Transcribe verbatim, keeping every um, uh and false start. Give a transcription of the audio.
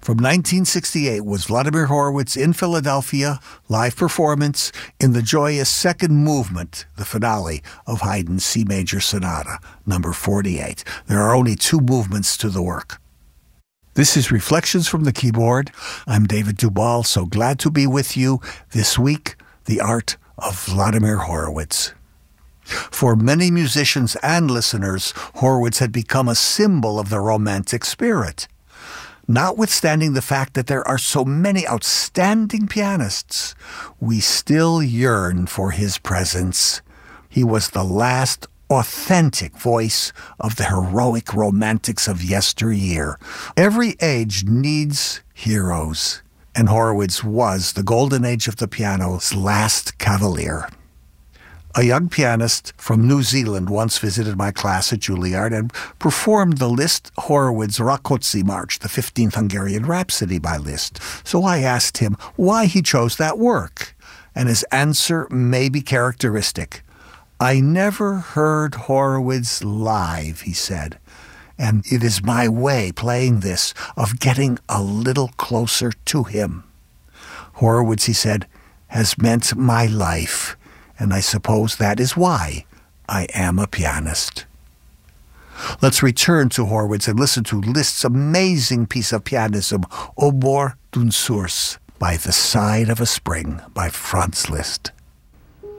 From nineteen sixty-eight was Vladimir Horowitz in Philadelphia, live performance in the joyous second movement, the finale of Haydn's C Major Sonata, number forty-eight. There are only two movements to the work. This is Reflections from the Keyboard. I'm David Duvall, so glad to be with you this week, the art of Vladimir Horowitz. For many musicians and listeners, Horowitz had become a symbol of the Romantic spirit. Notwithstanding the fact that there are so many outstanding pianists, we still yearn for his presence. He was the last authentic voice of the heroic romantics of yesteryear. Every age needs heroes, and Horowitz was the golden age of the piano's last cavalier. A young pianist from New Zealand once visited my class at Juilliard and performed the Liszt Horowitz Rákóczi March, the fifteenth Hungarian Rhapsody by Liszt. So I asked him why he chose that work, and his answer may be characteristic. "I never heard Horowitz live," he said, "and it is my way, playing this, of getting a little closer to him. Horowitz," he said, "has meant my life, and I suppose that is why I am a pianist." Let's return to Horowitz and listen to Liszt's amazing piece of pianism, Au bord d'une source, by the side of a spring, by Franz Liszt.